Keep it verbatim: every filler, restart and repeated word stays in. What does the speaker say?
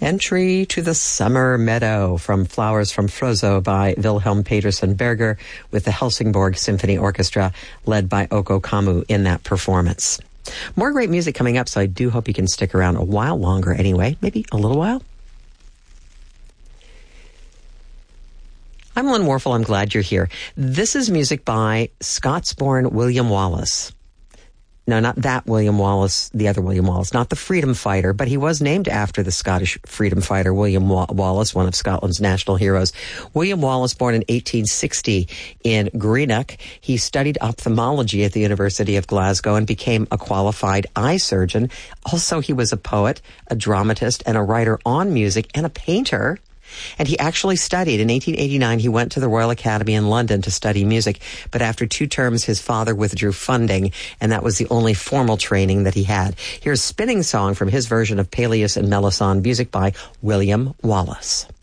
Entry to the Summer Meadow from Flowers from Frozzo by Wilhelm Petersen Berger with the Helsingborg Symphony Orchestra led by Oko Kamu in that performance. More great music coming up, so I do hope you can stick around a while longer anyway, maybe a little while. I'm Lynn Warfel. I'm glad you're here. This is music by Scots-born William Wallace. No, not that William Wallace, the other William Wallace, not the freedom fighter, but he was named after the Scottish freedom fighter William Wa- Wallace, one of Scotland's national heroes. William Wallace, born in eighteen sixty in Greenock. He studied ophthalmology at the University of Glasgow and became a qualified eye surgeon. Also, he was a poet, a dramatist, and a writer on music, and a painter. And he actually studied. In eighteen eighty-nine, he went to the Royal Academy in London to study music. But after two terms, his father withdrew funding, and that was the only formal training that he had. Here's Spinning Song from his version of Peleus and Melisande, music by William Wallace.